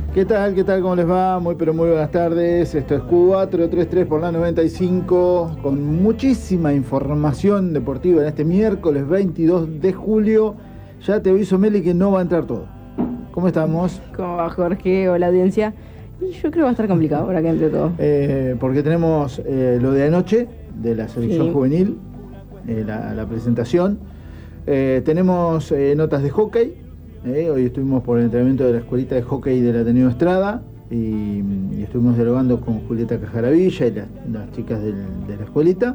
¿Qué tal? ¿Qué tal? ¿Cómo les va? Muy pero muy buenas tardes. Esto es Q433 por la 95, con muchísima información deportiva en este miércoles 22 de julio. Ya te aviso, Meli, que no va a entrar todo. ¿Cómo estamos? ¿Cómo va, Jorge? Hola, audiencia. Y yo creo que va a estar complicado ahora que entre todo. Porque tenemos lo de anoche, de la selección juvenil, la presentación. Tenemos notas de hockey. Hoy estuvimos por el entrenamiento de la escuelita de hockey del Ateneo Estrada y estuvimos dialogando con Julieta Cajaravilla y las chicas de la escuelita,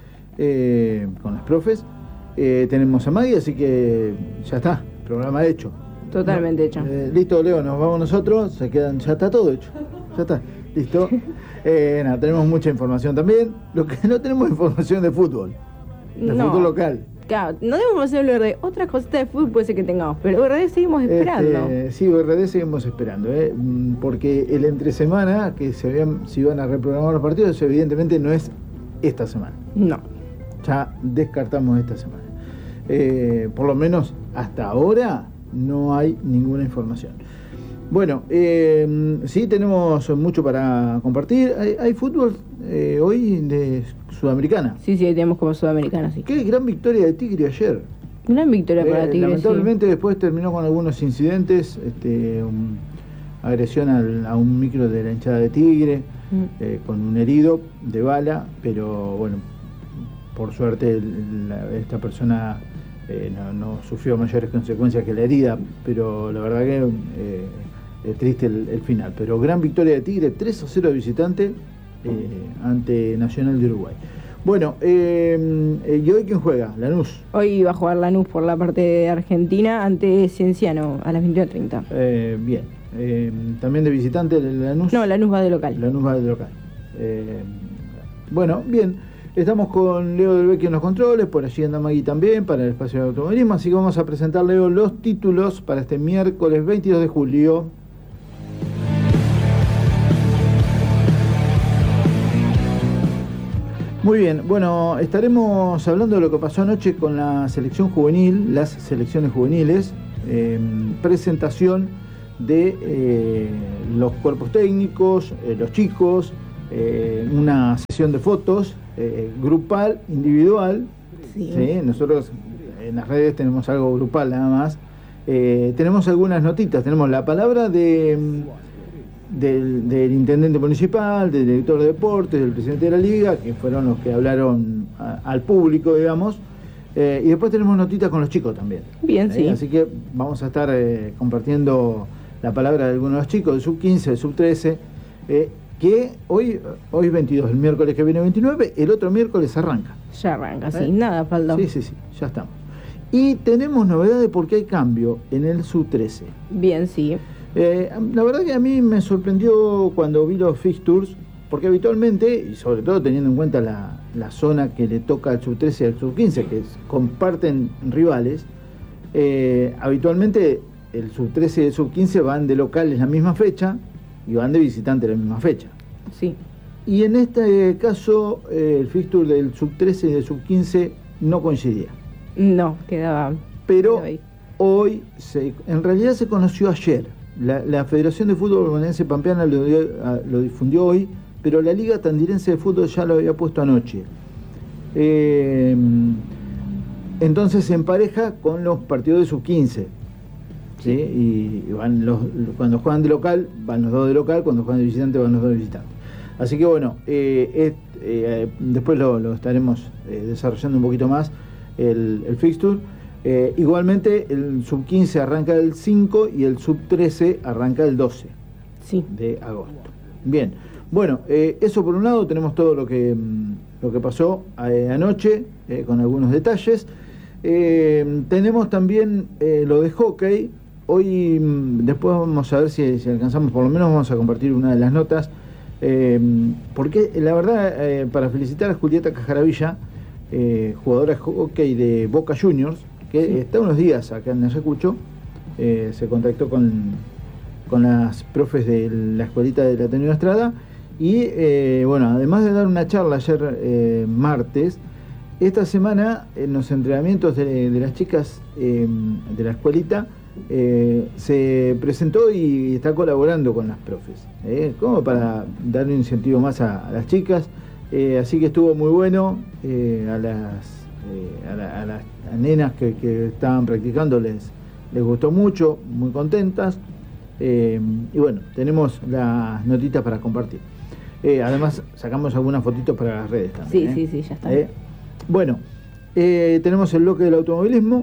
con las profes. Tenemos a Maggie, así que ya está, programa hecho. Totalmente hecho. Listo, Leo, nos vamos nosotros, ya está todo hecho. Ya está, listo. Tenemos mucha información también. Lo que no tenemos información de fútbol. Fútbol local. Claro, no debemos hablar de otras cositas de fútbol, puede ser que tengamos, pero URD seguimos esperando. Sí, URD seguimos esperando, porque el entre semana que se iban a reprogramar los partidos, eso evidentemente no es esta semana. No. Ya descartamos esta semana. Por lo menos hasta ahora no hay ninguna información. Bueno, sí tenemos mucho para compartir. Hay fútbol hoy de Sudamericana. Sí, tenemos como Sudamericana, sí. Qué gran victoria de Tigre ayer. Gran victoria para Tigre. Lamentablemente después terminó con algunos incidentes, agresión a un micro de la hinchada de Tigre, con un herido de bala, pero bueno, por suerte esta persona no sufrió mayores consecuencias que la herida, pero la verdad que es triste el final. Pero gran victoria de Tigre, 3-0 de visitante ante Nacional de Uruguay. Bueno, ¿y hoy quién juega? Lanús. Hoy va a jugar Lanús por la parte de Argentina ante Cienciano a las 21:30. Bien. ¿También de visitante Lanús? No, Lanús va de local. Lanús va de local. Bueno, bien. Estamos con Leo Del Vecchio en los controles, por allí anda Magui también para el espacio de automovilismo, así que vamos a presentar, Leo, los títulos para este miércoles 22 de julio. Muy bien, bueno, estaremos hablando de lo que pasó anoche con la selección juvenil, las selecciones juveniles, presentación de los cuerpos técnicos, los chicos, una sesión de fotos grupal, individual. Sí. ¿Sí? Nosotros en las redes tenemos algo grupal nada más. Tenemos algunas notitas, tenemos la palabra del intendente municipal, del director de deportes, del presidente de la liga, que fueron los que hablaron al público, digamos, y después tenemos notitas con los chicos también. Bien, sí. Así que vamos a estar compartiendo la palabra de algunos de los chicos, del sub-15, del sub-13, que hoy 22, el miércoles que viene 29, el otro miércoles arranca. Ya arranca, sí, nada falta. Sí, ya estamos. Y tenemos novedades porque hay cambio en el sub-13. Bien, sí. La verdad que a mí me sorprendió cuando vi los fixtures, porque habitualmente, y sobre todo teniendo en cuenta la zona que le toca al sub-13 y al sub-15, que comparten rivales, habitualmente el sub-13 y el sub-15 van de locales la misma fecha y van de visitante la misma fecha. Sí. Y en este caso, el fixture del sub-13 y del sub-15 no coincidía. No, quedaba. Pero hoy, en realidad se conoció ayer. La Federación de Fútbol Bonaerense Pampeana lo difundió hoy, pero la Liga Tandirense de Fútbol ya lo había puesto anoche. Entonces se empareja con los partidos de sub-15. ¿Sí? Y van cuando juegan de local, van los dos de local, cuando juegan de visitante, van los dos de visitante. Así que bueno, después lo estaremos desarrollando un poquito más el fixture. Igualmente el sub-15 arranca el 5 y el sub-13 arranca el 12 de agosto. Bien, bueno, eso por un lado, tenemos todo lo que pasó anoche, con algunos detalles. Tenemos también lo de hockey. Hoy, después vamos a ver si alcanzamos, por lo menos vamos a compartir una de las notas, porque la verdad, para felicitar a Julieta Cajaravilla, jugadora de hockey de Boca Juniors, que está unos días acá en Ayacucho, se contactó con las profes de la escuelita de la Ateneo Estrada y bueno, además de dar una charla ayer martes, esta semana en los entrenamientos de las chicas de la escuelita se presentó y está colaborando con las profes, como para darle un incentivo más a las chicas. Así que estuvo muy bueno. A las nenas que estaban practicando les gustó mucho, muy contentas. Y bueno, tenemos las notitas para compartir. Además, sacamos algunas fotitos para las redes también. Sí, ya está. Bueno, tenemos el bloque del automovilismo.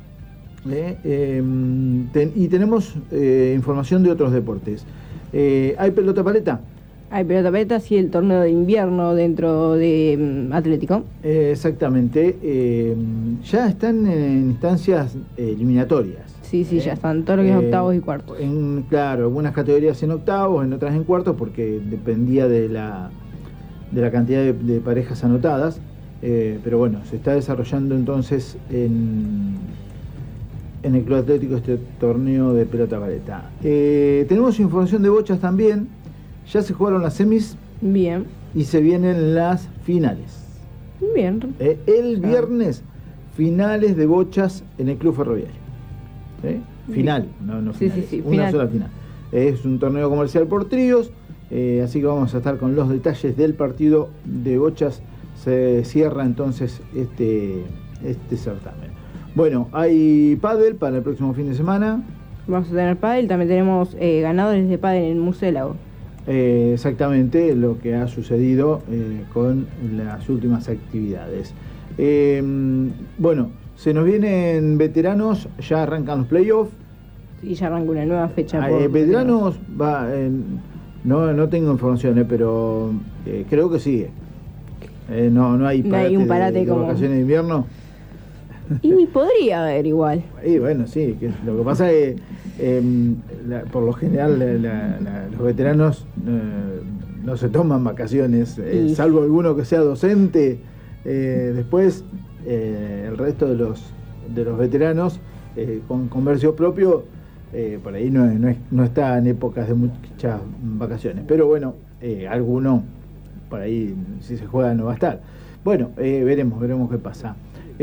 Y tenemos información de otros deportes. ¿Hay pelota paleta? Hay pelota paleta, sí, el torneo de invierno dentro de Atlético. Exactamente. Ya están en instancias eliminatorias. Sí, ya están todos los que es octavos y cuartos. Claro, algunas categorías en octavos, en otras en cuartos, porque dependía de la cantidad de parejas anotadas. Pero bueno, se está desarrollando entonces en el Club Atlético este torneo de pelota paleta. Tenemos información de bochas también. Ya se jugaron las semis. Bien. Y se vienen las finales. Bien. El viernes, finales de bochas en el Club Ferroviario. Final, no finales. Sí, una sola final. Es un torneo comercial por tríos, así que vamos a estar con los detalles del partido de bochas. Se cierra entonces este certamen. Bueno, hay pádel para el próximo fin de semana. Vamos a tener pádel, también tenemos ganadores de pádel en el Murciélago. Exactamente lo que ha sucedido con las últimas actividades. Bueno, se nos vienen veteranos, ya arrancan los playoffs. Sí, ya arranca una nueva fecha. Veteranos, no tengo informaciones, pero creo que sigue. No hay un parate de como vacaciones de invierno. Y podría haber igual. Y bueno, sí, lo que pasa es que por lo general los veteranos no se toman vacaciones, salvo alguno que sea docente. Después el resto de los veteranos con comercio propio por ahí no está en épocas de muchas vacaciones. Pero bueno, alguno por ahí, si se juega, no va a estar. Bueno, veremos qué pasa.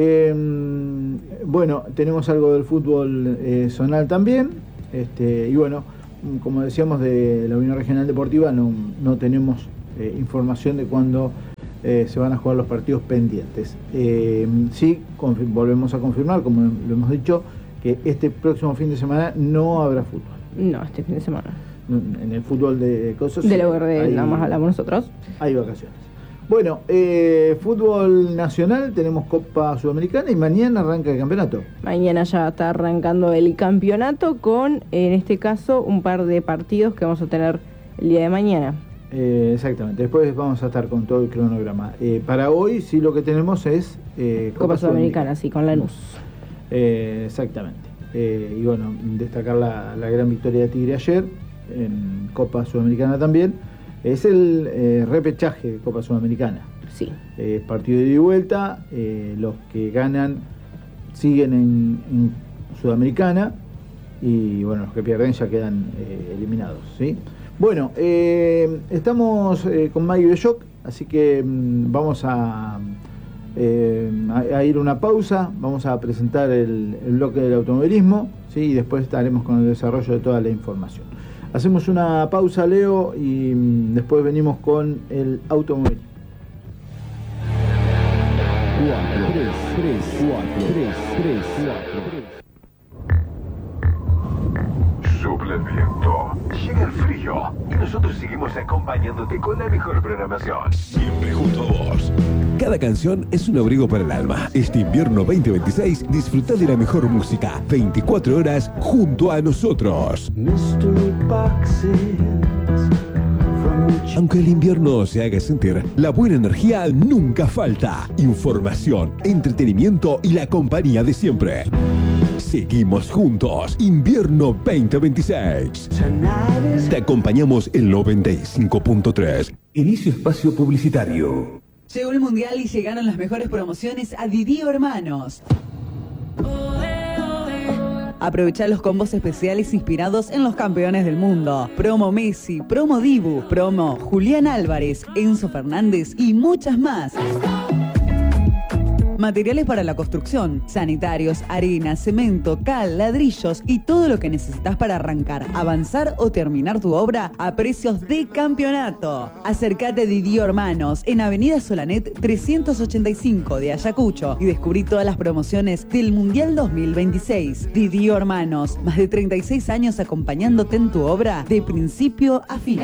Bueno, tenemos algo del fútbol zonal también. Y bueno, como decíamos, de la Unión Regional Deportiva no tenemos información de cuándo se van a jugar los partidos pendientes. Sí, volvemos a confirmar, como lo hemos dicho, que este próximo fin de semana no habrá fútbol. No, este fin de semana. En el fútbol de cosas. De la URD nada más hablamos nosotros. Hay vacaciones. Bueno, fútbol nacional, tenemos Copa Sudamericana y mañana arranca el campeonato. Mañana ya está arrancando el campeonato con, en este caso, un par de partidos que vamos a tener el día de mañana. Exactamente, después vamos a estar con todo el cronograma. Para hoy sí lo que tenemos es Copa Sudamericana, sí, con Lanús. Exactamente. Y bueno, destacar la gran victoria de Tigre ayer, en Copa Sudamericana también. Es el repechaje de Copa Sudamericana. Sí. Partido de ida y vuelta. Los que ganan siguen en Sudamericana. Y bueno, los que pierden ya quedan eliminados, ¿sí? Bueno, estamos con Maggie de Shock, así que vamos a ir a una pausa. Vamos a presentar el bloque del automovilismo, ¿sí? Y después estaremos con el desarrollo de toda la información. Hacemos una pausa, Leo, y después venimos con el automovilismo. 4, 3, 4. Sopla el viento, llega el frío y nosotros seguimos acompañándote con la mejor programación. Siempre junto a vos. Cada canción es un abrigo para el alma. Este invierno 2026 disfruta de la mejor música 24 horas junto a nosotros. Aunque el invierno se haga sentir, la buena energía nunca falta. Información, entretenimiento y la compañía de siempre. Seguimos juntos. Invierno 2026. Te acompañamos en 95.3. Inicio espacio publicitario. Llegó el Mundial y llegaron las mejores promociones a Didío Hermanos. Aprovecha los combos especiales inspirados en los campeones del mundo. Promo Messi, promo Dibu, promo Julián Álvarez, Enzo Fernández y muchas más. materiales para la construcción, sanitarios, arena, cemento, cal, ladrillos y todo lo que necesitas para arrancar, avanzar o terminar tu obra a precios de campeonato. Acércate a Didio Hermanos en Avenida Solanet 385 de Ayacucho y descubrí todas las promociones del Mundial 2026. Didio Hermanos, más de 36 años acompañándote en tu obra de principio a fin.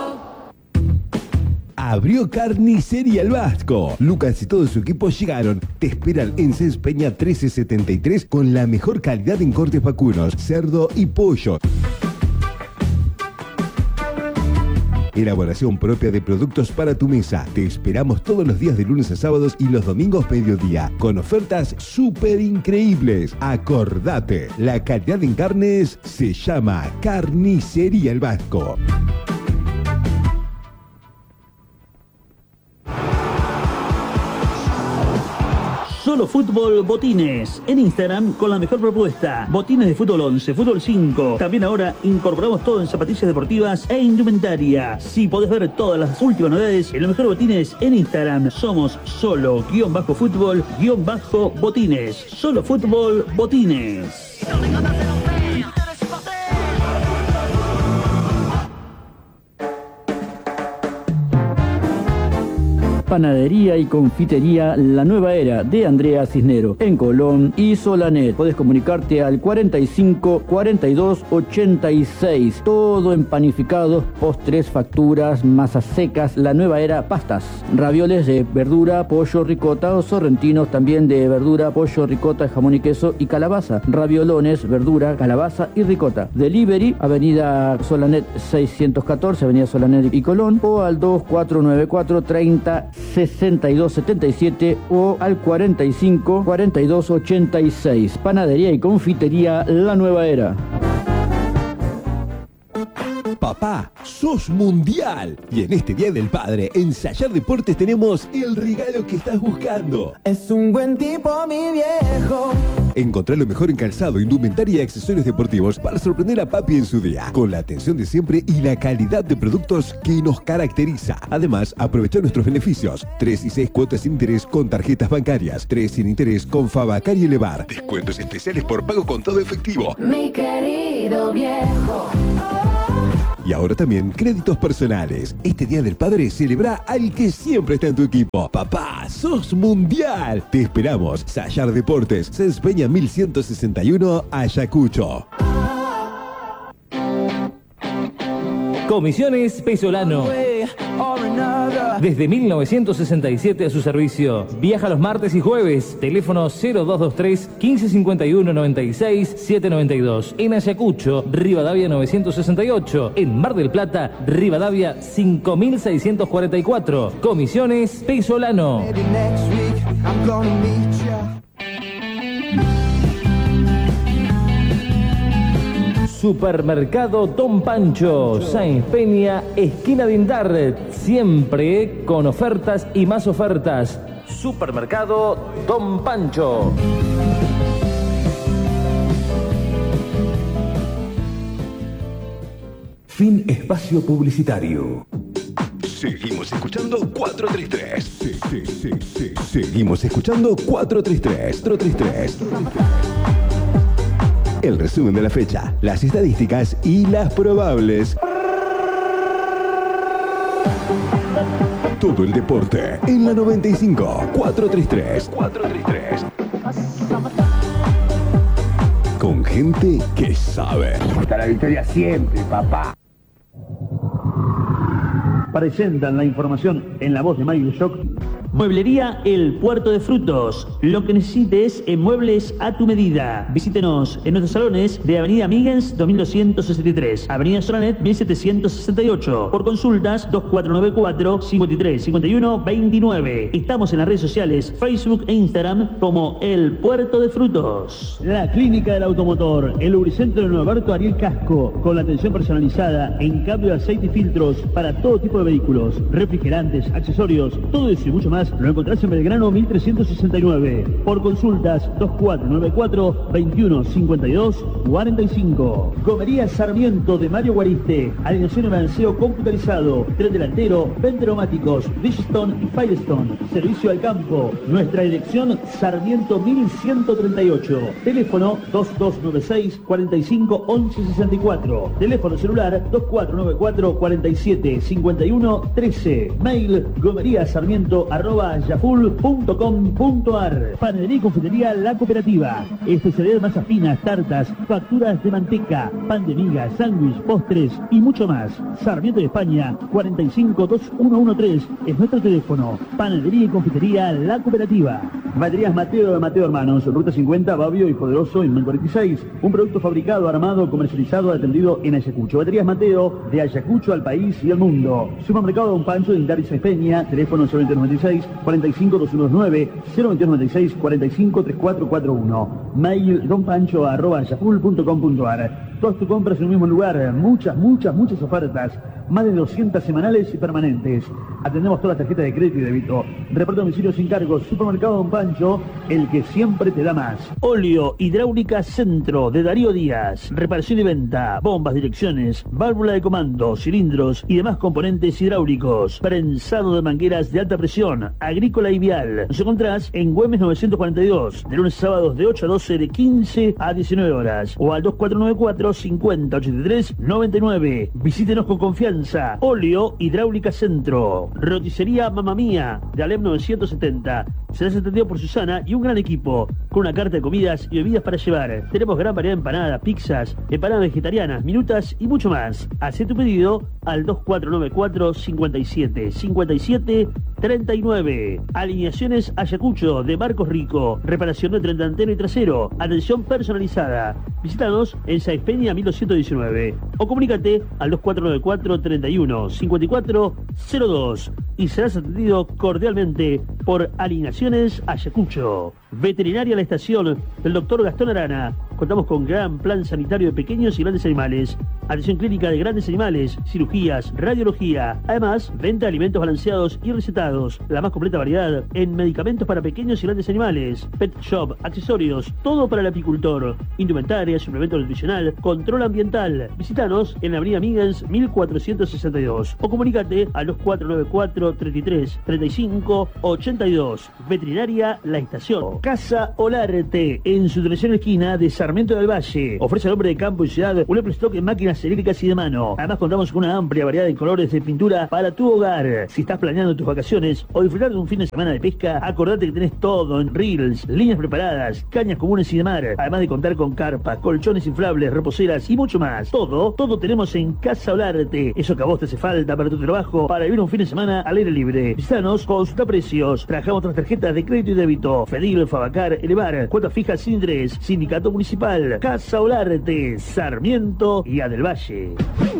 Abrió Carnicería El Vasco. Lucas y todo su equipo llegaron. Te esperan en Cés Peña 1373 con la mejor calidad en cortes vacunos, cerdo y pollo. Elaboración propia de productos para tu mesa. Te esperamos todos los días de lunes a sábados y los domingos mediodía, con ofertas súper increíbles. Acordate, la calidad en carnes se llama Carnicería El Vasco. Solo Fútbol Botines. En Instagram con la mejor propuesta. Botines de fútbol 11, fútbol 5. También ahora incorporamos todo en zapatillas deportivas e indumentaria. Si podés ver todas las últimas novedades en los mejores botines en Instagram. Somos solo_fútbol_botines. Solo Fútbol Botines. Panadería y confitería La Nueva Era de Andrea Cisnero en Colón y Solanet. Podés comunicarte al 45 42 86. Todo en panificados, postres, facturas, masas secas. La Nueva Era, pastas, ravioles de verdura, pollo, ricota o sorrentinos también de verdura, pollo, ricota, jamón y queso y calabaza. Raviolones, verdura, calabaza y ricota. Delivery, Avenida Solanet 614, Avenida Solanet y Colón, o al 2494 30 6277 o al 45 42 86. Panadería y confitería La Nueva Era. Papá, sos mundial. Y en este Día del Padre, en Sayar Deportes tenemos el regalo que estás buscando. Es un buen tipo, mi viejo. Encontrá lo mejor en calzado, indumentaria y accesorios deportivos para sorprender a papi en su día, con la atención de siempre y la calidad de productos que nos caracteriza. Además, aprovecha nuestros beneficios. 3 y 6 cuotas sin interés con tarjetas bancarias, 3 sin interés con Fabacar y Elevar. Descuentos especiales por pago con todo efectivo. Mi querido viejo. Y ahora también créditos personales. Este Día del Padre celebra al que siempre está en tu equipo. Papá, sos mundial. Te esperamos. Sayar Deportes, Cés Peña 1161, Ayacucho. Comisiones Pesolano. Desde 1967 a su servicio. Viaja los martes y jueves. Teléfono 0223 1551 96 792. En Ayacucho, Rivadavia 968. En Mar del Plata, Rivadavia 5644. Comisiones Pesolano. Supermercado Don Pancho, Sáenz Peña, esquina de Indart, siempre con ofertas y más ofertas. Supermercado Don Pancho. Fin espacio publicitario. Seguimos escuchando 433. Seguimos escuchando 433. 433. El resumen de la fecha, las estadísticas y las probables. Todo el deporte en la 95. 433. 433. Con gente que sabe. Hasta la victoria siempre, papá. Presentan la información en la voz de Mario Shock. Mueblería El Puerto de Frutos. Lo que necesites en muebles a tu medida. Visítenos en nuestros salones de Avenida Migens 2263, Avenida Solanet 1768. Por consultas 2494 53 51 29. Estamos en las redes sociales Facebook e Instagram como El Puerto de Frutos. La Clínica del Automotor, el lubricentro de Nuevo Alberto Ariel Casco, con la atención personalizada en cambio de aceite y filtros para todo tipo de vehículos, refrigerantes, accesorios, todo eso y mucho más reservas lo encontrás en Belgrano 1369. Por consultas 2494-2152-45. Gomería Sarmiento de Mario Guariste. Alineación y balanceo computarizado. Tren delantero, neumáticos, Bridgestone y Firestone. Servicio al campo. Nuestra dirección Sarmiento 1138. Teléfono 2296-451164. Teléfono celular 2494-475113. Mail gomeriasarmiento@yahoo.com.ar. Panadería y confitería La Cooperativa. Especialidad de masas finas, tartas, facturas de manteca, pan de miga, sándwich, postres y mucho más. Sarmiento de España 452113 es nuestro teléfono. Panadería y confitería La Cooperativa. Baterías Mateo de Mateo Hermanos, Ruta 50, Babio y Poderoso en 1046. Un producto fabricado, armado, comercializado, atendido en Ayacucho. Baterías Mateo, de Ayacucho al país y al mundo. Supermercado Don Pancho de Indaris Peña, teléfono 02296-45219, 02296-453441. Mail donpancho@yahoo.com.ar. Todas tus compras en un mismo lugar, muchas ofertas, más de 200 semanales y permanentes. Atendemos todas las tarjetas de crédito y débito. Reparto domicilio sin cargos. Supermercado Don Pancho, el que siempre te da más. Óleo Hidráulica Centro de Darío Díaz. Reparación y venta, bombas, direcciones, válvula de comando, cilindros y demás componentes hidráulicos. Prensado de mangueras de alta presión, agrícola y vial. Nos encontrás en Güemes 942, de lunes a sábados de 8 a 12, de 15 a 19 horas. O al 2494-5083-99. Visítenos con confianza. Óleo Hidráulica Centro. Roticería Mamma Mía, de Alem 970. Serás atendido por Susana y un gran equipo, con una carta de comidas y bebidas para llevar. Tenemos gran variedad de empanadas, pizzas, empanadas vegetarianas, minutas y mucho más. Haz tu pedido al 2494-5739. Alineaciones Ayacucho de Marcos Rico. Reparación de tren delantero y trasero. Atención personalizada. Visítanos en Sáenz Peña 1219. O comunícate al 2494-31-5402 y serás atendido cordialmente por Alineaciones Ayacucho. Veterinaria La Estación del Dr. Gastón Arana. Contamos con gran plan sanitario de pequeños y grandes animales. Atención clínica de grandes animales, cirugías, radiología. Además, venta de alimentos balanceados y recetados. La más completa variedad en medicamentos para pequeños y grandes animales. Pet shop, accesorios, todo para el apicultor. Indumentaria, suplemento nutricional, control ambiental. Visítanos en la avenida Miggins 1462. O comunícate al 2494-33-35-82. Veterinaria La Estación. Casa Olarte, en su dirección esquina de Sarmiento del Valle. Ofrece al hombre de campo y ciudad un amplio stock en máquinas eléctricas y de mano. Además contamos con una amplia variedad de colores de pintura para tu hogar. Si estás planeando tus vacaciones o disfrutar de un fin de semana de pesca, acordate que tenés todo en reels, líneas preparadas, cañas comunes y de mar. Además de contar con carpas, colchones inflables, reposeras y mucho más. Todo tenemos en Casa Olarte. Eso que a vos te hace falta para tu trabajo, para vivir un fin de semana al aire libre. Visítanos, consulta precios. Trabajamos otras tarjetas de crédito y débito. Fedil, Fabacar, Elevar, cuotas fijas sin interés, Sindicato Municipal, Casa Olarte, Sarmiento y A del Valle.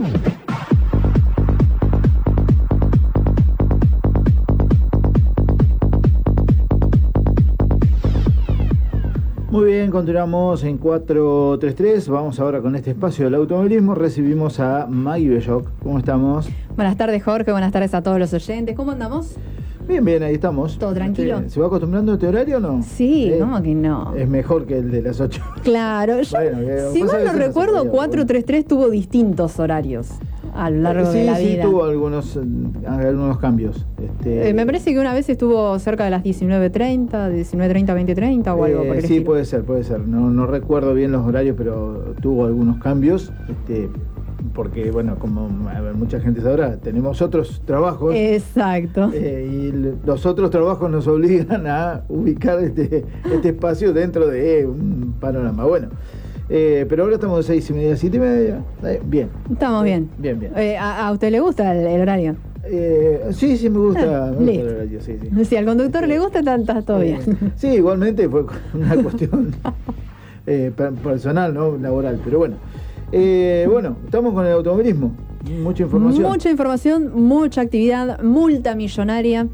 Muy bien, continuamos en 433. Vamos ahora con este espacio del automovilismo. Recibimos a Maggie Belloc. ¿Cómo estamos? Buenas tardes, Jorge. Buenas tardes a todos los oyentes. ¿Cómo andamos? Bien, ahí estamos. ¿Todo tranquilo? ¿Se va acostumbrando a este horario o no? Sí, ¿cómo que no? Es mejor que el de las 8. Claro, yo, si mal no recuerdo, 433 tuvo distintos horarios a lo largo de la vida. Sí, tuvo algunos cambios. Me parece que una vez estuvo cerca de las 19:30, 19:30, 20:30 o algo por el sí, estilo. puede ser. No recuerdo bien los horarios, pero tuvo algunos cambios. Porque, bueno, como mucha gente sabrá, tenemos otros trabajos. Exacto. Y los otros trabajos nos obligan a ubicar este espacio dentro de un panorama. Bueno, pero ahora estamos de 6:30, 7:30. Bien. Estamos bien. Bien. ¿A usted le gusta el horario? Sí, me gusta el horario, sí. Si al conductor le gusta, está todo bien. Sí, igualmente fue una cuestión personal, ¿no? Laboral, pero bueno. Bueno, estamos con el automovilismo. Mucha información, mucha actividad, multa millonaria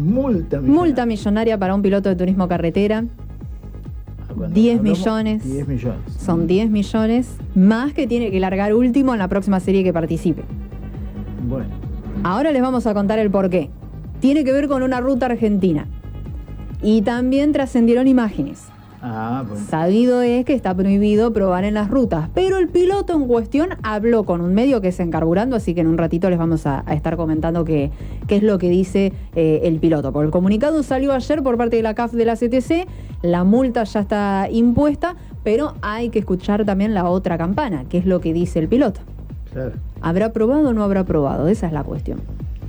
para un piloto de turismo carretera. 10 millones. Son 10 millones más que tiene que largar último en la próxima serie que participe. Bueno. Ahora les vamos a contar el porqué. tiene que ver con una ruta argentina. Y también trascendieron imágenes. Bueno. Sabido es que está prohibido probar en las rutas, pero el piloto en cuestión habló con un medio que es Encarburando, así que en un ratito les vamos a estar comentando qué es lo que dice el piloto. Por el comunicado salió ayer por parte de la CAF de la CTC, la multa ya está impuesta, pero hay que escuchar también la otra campana, que es lo que dice el piloto. Claro. ¿Habrá probado o no habrá probado? Esa es la cuestión.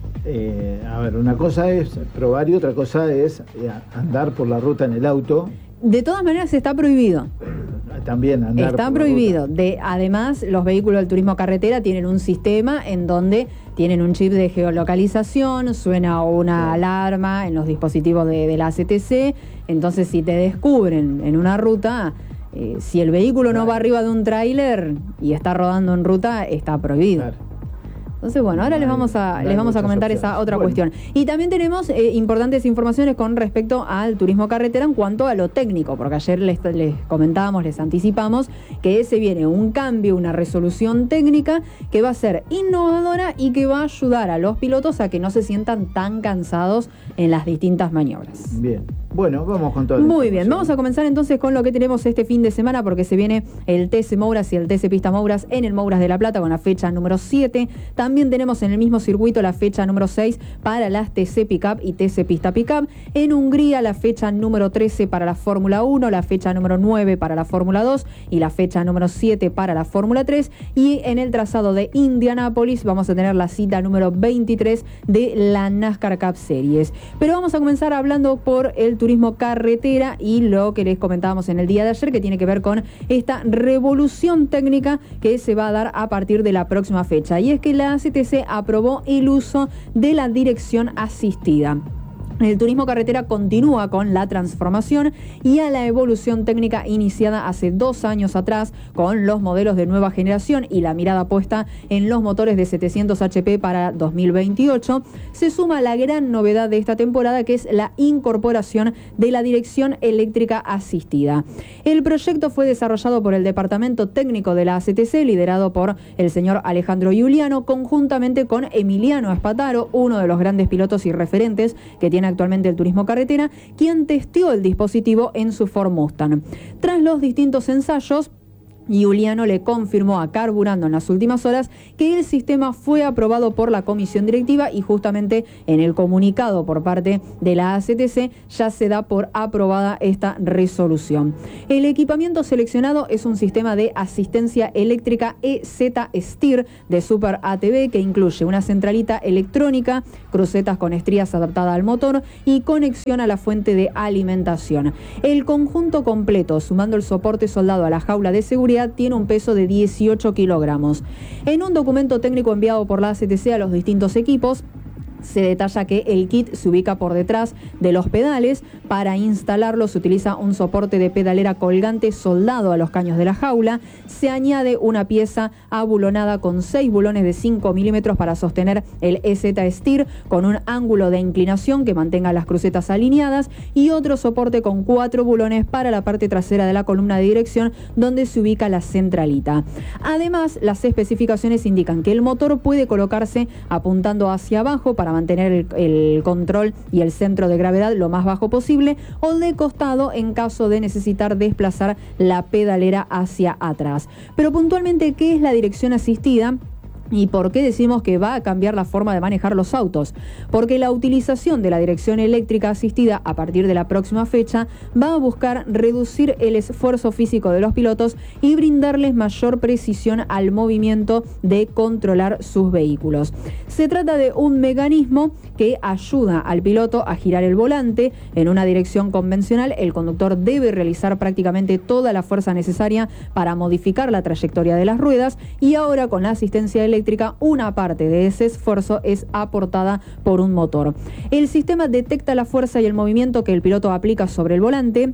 Una cosa es probar y otra cosa es andar por la ruta en el auto. De todas maneras está prohibido. También andar está por prohibido. Además, los vehículos del turismo carretera tienen un sistema en donde tienen un chip de geolocalización, suena una alarma en los dispositivos de la CTC. Entonces, si te descubren en una ruta, si el vehículo no va arriba de un tráiler y está rodando en ruta, está prohibido. Claro. Entonces, bueno, ahora les vamos a comentar esa otra cuestión. Y también tenemos importantes informaciones con respecto al turismo carretera en cuanto a lo técnico, porque ayer les comentábamos, les anticipamos que se viene un cambio, una resolución técnica que va a ser innovadora y que va a ayudar a los pilotos a que no se sientan tan cansados en las distintas maniobras. Bien. Bueno, vamos con todo. Muy bien, vamos a comenzar entonces con lo que tenemos este fin de semana, porque se viene el TC Mouras y el TC Pista Mouras en el Mouras de La Plata con la fecha número 7. También tenemos en el mismo circuito la fecha número 6 para las TC Pickup y TC Pista Pickup. En Hungría la fecha número 13 para la Fórmula 1, la fecha número 9 para la Fórmula 2 y la fecha número 7 para la Fórmula 3. Y en el trazado de Indianápolis vamos a tener la cita número 23 de la NASCAR Cup Series. Pero vamos a comenzar hablando por el turismo carretera y lo que les comentábamos en el día de ayer, que tiene que ver con esta revolución técnica que se va a dar a partir de la próxima fecha. Y es que la CTC aprobó el uso de la dirección asistida. El turismo carretera continúa con la transformación y a la evolución técnica iniciada hace 2 años atrás con los modelos de nueva generación y la mirada puesta en los motores de 700 HP para 2028, se suma la gran novedad de esta temporada, que es la incorporación de la dirección eléctrica asistida. El proyecto fue desarrollado por el Departamento Técnico de la ACTC, liderado por el señor Alejandro Giuliano, conjuntamente con Emiliano Espataro, uno de los grandes pilotos y referentes que tiene actualmente el turismo carretera, quien testeó el dispositivo en su Ford Mustang. Tras los distintos ensayos, Giuliano le confirmó a Carburando en las últimas horas que el sistema fue aprobado por la comisión directiva y justamente en el comunicado por parte de la ACTC ya se da por aprobada esta resolución. El equipamiento seleccionado es un sistema de asistencia eléctrica EZ-Steer de Super ATV que incluye una centralita electrónica, crucetas con estrías adaptadas al motor y conexión a la fuente de alimentación. El conjunto completo, sumando el soporte soldado a la jaula de seguridad, tiene un peso de 18 kilogramos. En un documento técnico enviado por la ACTC a los distintos equipos, se detalla que el kit se ubica por detrás de los pedales. Para instalarlo se utiliza un soporte de pedalera colgante soldado a los caños de la jaula. Se añade una pieza abulonada con 6 bulones de 5 milímetros para sostener el EZ-Steer con un ángulo de inclinación que mantenga las crucetas alineadas y otro soporte con 4 bulones para la parte trasera de la columna de dirección donde se ubica la centralita. Además, las especificaciones indican que el motor puede colocarse apuntando hacia abajo para mantener el control y el centro de gravedad lo más bajo posible, o de costado en caso de necesitar desplazar la pedalera hacia atrás. Pero puntualmente, ¿qué es la dirección asistida? ¿Y por qué decimos que va a cambiar la forma de manejar los autos? Porque la utilización de la dirección eléctrica asistida a partir de la próxima fecha va a buscar reducir el esfuerzo físico de los pilotos y brindarles mayor precisión al movimiento de controlar sus vehículos. Se trata de un mecanismo que ayuda al piloto a girar el volante. En una dirección convencional, el conductor debe realizar prácticamente toda la fuerza necesaria para modificar la trayectoria de las ruedas, y ahora con la asistencia eléctrica, una parte de ese esfuerzo es aportada por un motor. El sistema detecta la fuerza y el movimiento que el piloto aplica sobre el volante,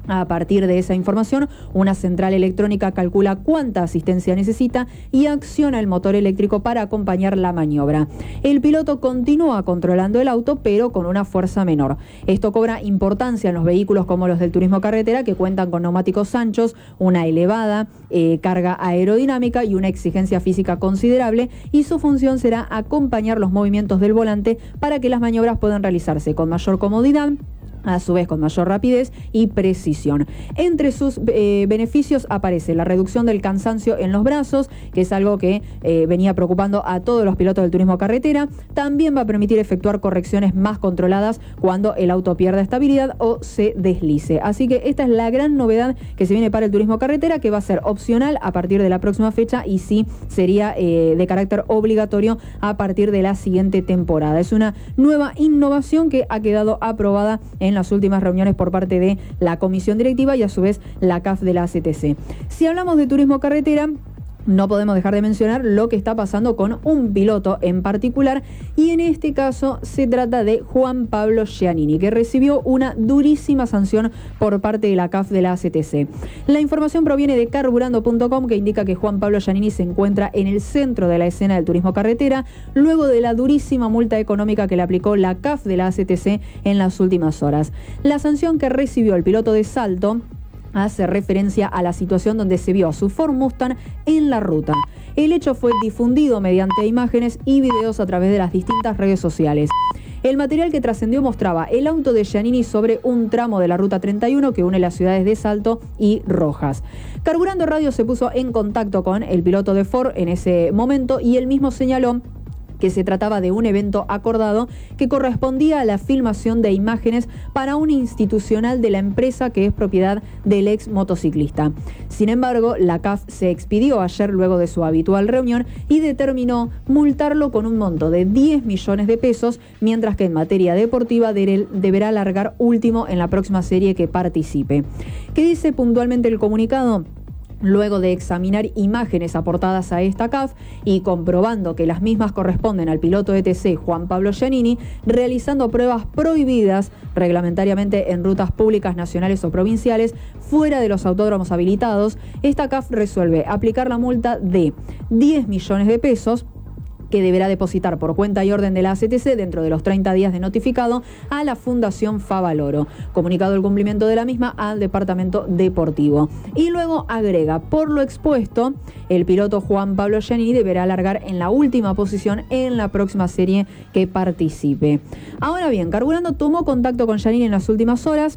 A partir de esa información, una central electrónica calcula cuánta asistencia necesita y acciona el motor eléctrico para acompañar la maniobra. El piloto continúa controlando el auto, pero con una fuerza menor. Esto cobra importancia en los vehículos como los del turismo carretera, que cuentan con neumáticos anchos, una elevada carga aerodinámica y una exigencia física considerable, y su función será acompañar los movimientos del volante para que las maniobras puedan realizarse con mayor comodidad, a su vez con mayor rapidez y precisión. Entre sus beneficios aparece la reducción del cansancio en los brazos, que es algo que venía preocupando a todos los pilotos del turismo carretera. También va a permitir efectuar correcciones más controladas cuando el auto pierda estabilidad o se deslice. Así que esta es la gran novedad que se viene para el turismo carretera, que va a ser opcional a partir de la próxima fecha y sí sería de carácter obligatorio a partir de la siguiente temporada. Es una nueva innovación que ha quedado aprobada en las últimas reuniones por parte de la comisión directiva y a su vez la CAF de la ACTC. Si hablamos de turismo carretera, no podemos dejar de mencionar lo que está pasando con un piloto en particular, y en este caso se trata de Juan Pablo Giannini, que recibió una durísima sanción por parte de la CAF de la ACTC. La información proviene de carburando.com, que indica que Juan Pablo Giannini se encuentra en el centro de la escena del turismo carretera luego de la durísima multa económica que le aplicó la CAF de la ACTC en las últimas horas. La sanción que recibió el piloto de Salto hace referencia a la situación donde se vio a su Ford Mustang en la ruta. El hecho fue difundido mediante imágenes y videos a través de las distintas redes sociales. El material que trascendió mostraba el auto de Giannini sobre un tramo de la Ruta 31 que une las ciudades de Salto y Rojas. Carburando Radio se puso en contacto con el piloto de Ford en ese momento y él mismo señaló que se trataba de un evento acordado que correspondía a la filmación de imágenes para un institucional de la empresa que es propiedad del ex motociclista. Sin embargo, la CAF se expidió ayer luego de su habitual reunión y determinó multarlo con un monto de 10 millones de pesos, mientras que en materia deportiva deberá largar último en la próxima serie que participe. ¿Qué dice puntualmente el comunicado? Luego de examinar imágenes aportadas a esta CAF y comprobando que las mismas corresponden al piloto ETC Juan Pablo Giannini, realizando pruebas prohibidas reglamentariamente en rutas públicas nacionales o provinciales fuera de los autódromos habilitados, esta CAF resuelve aplicar la multa de 10 millones de pesos que deberá depositar por cuenta y orden de la ACTC dentro de los 30 días de notificado a la Fundación Favaloro, comunicado el cumplimiento de la misma al Departamento Deportivo. Y luego agrega, por lo expuesto, el piloto Juan Pablo Giannini deberá largar en la última posición en la próxima serie que participe. Ahora bien, Carburando tomó contacto con Giannini en las últimas horas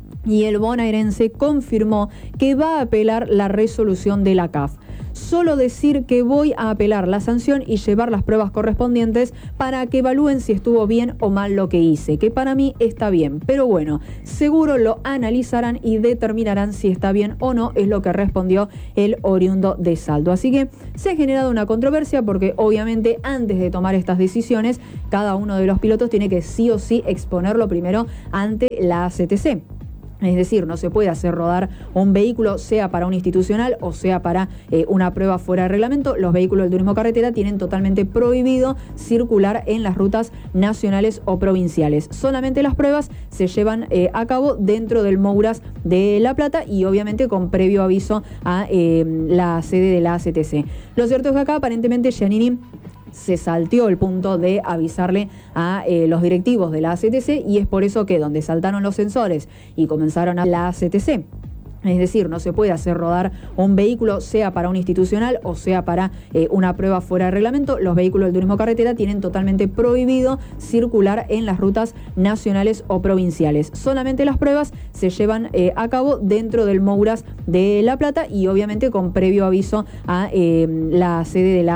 y el bonaerense confirmó que va a apelar la resolución de la CAF. Solo decir que voy a apelar la sanción y llevar las pruebas correspondientes para que evalúen si estuvo bien o mal lo que hice, que para mí está bien, pero bueno, seguro lo analizarán y determinarán si está bien o no, es lo que respondió el oriundo de Salto. Así que se ha generado una controversia porque obviamente antes de tomar estas decisiones, cada uno de los pilotos tiene que sí o sí exponerlo primero ante la ACTC. Es decir, no se puede hacer rodar un vehículo, sea para un institucional o sea para una prueba fuera de reglamento. Los vehículos del turismo carretera tienen totalmente prohibido circular en las rutas nacionales o provinciales. Solamente las pruebas se llevan a cabo dentro del Mouras de La Plata y obviamente con previo aviso a la sede de la ACTC. Lo cierto es que acá aparentemente Giannini se salteó el punto de avisarle a los directivos de la ACTC y es por eso que donde saltaron los sensores y comenzaron a la ACTC. Es decir, no se puede hacer rodar un vehículo, sea para un institucional o sea para una prueba fuera de reglamento. Los vehículos del turismo carretera tienen totalmente prohibido circular en las rutas nacionales o provinciales. Solamente las pruebas se llevan a cabo dentro del Mouras de La Plata y obviamente con previo aviso a la sede de la